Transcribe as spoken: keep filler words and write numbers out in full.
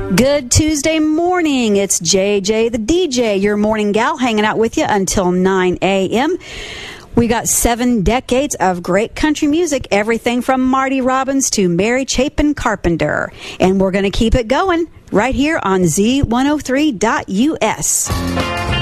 Good Tuesday morning. It's J J the D J, your morning gal, hanging out with you until nine a.m. We got seven decades of great country music, everything from Marty Robbins to Mary Chapin Carpenter. And we're going to keep it going right here on Z one oh three dot U S.